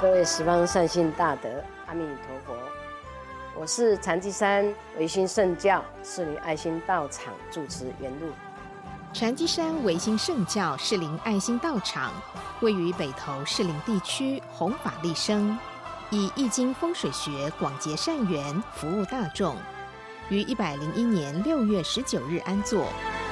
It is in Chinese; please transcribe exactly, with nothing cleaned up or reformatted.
各位十方善信大德，阿弥陀佛。我是禅机山维新圣教士林爱心道场住持圆露。 禅机山维新圣教士林爱心道场位于北投士林地区弘法利生，以易经风水学广结善缘，服务大众。于一百零一年六月十九日安坐。